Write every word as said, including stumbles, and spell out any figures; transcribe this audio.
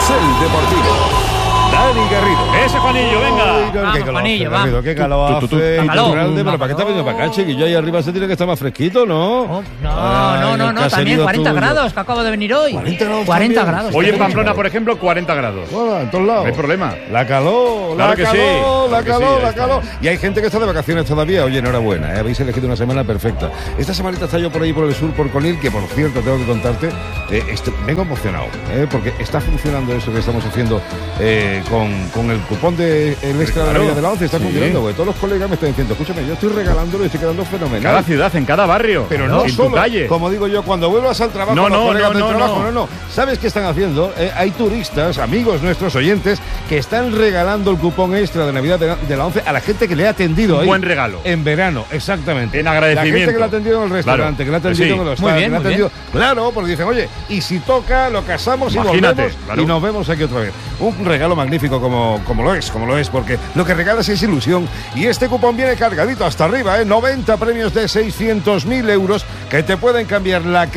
Carrusel Deportivo. Dani Garrido. Ese Juanillo, venga. Ay, no, Vamos, qué calor, Juanillo, Garrido, vamos. qué calor Tú, tú, tú, hace, tú, calor. Iturralde, pero ¿para qué te has venido para acá, calor. chiquillo? Ahí arriba se tiene que estar más fresquito, ¿no? Oh, no, Ay, no, no, el no, también caserío cuarenta tuyo. grados, que acabo de venir hoy. cuarenta grados cuarenta también. grados. Hoy en está Pamplona, bien. por ejemplo, cuarenta grados. Bueno, en todos lados. No hay problema. La calor, Claro la que calor, sí, la claro que calor, sí, ahí la está. calor. Y hay gente que está de vacaciones todavía. Oye, enhorabuena, ¿eh? Habéis elegido una semana perfecta. Esta semanita está yo por ahí por el sur, por Conil, que por cierto, tengo que contarte, eh, este, vengo emocionado, ¿eh? Porque está funcionando eso que estamos haciendo eh, con, con el cupón de el extra Claro. de la Navidad de la once. Está Sí. funcionando, güey. Todos los colegas me están diciendo, escúchame, yo estoy regalándolo y estoy quedando fenomenal. Cada ciudad, en cada barrio. Pero no en solo, tu calle. como digo yo, cuando vuelvas al trabajo, No, los no, colegas no, del no, trabajo, no. no, no. ¿Sabes qué están haciendo? Eh, hay turistas, amigos nuestros oyentes, que están regalando el cupón extra de Navidad de la, de la once a la gente que le ha atendido Un ahí. buen regalo. En verano, exactamente. En agradecimiento. La gente que le ha atendido en el restaurante, Claro, que le ha atendido sí. en el hostal, Muy bien, que le ha muy atendido... Claro, porque dicen, oye, y si toca, lo casamos y Imagínate, volvemos claro. y nos vemos aquí otra vez. Un regalo magnífico como, como lo es, como lo es, porque lo que regalas es ilusión y este cupón viene cargadito hasta arriba, ¿eh? noventa premios de seiscientos mil euros que te pueden cambiar la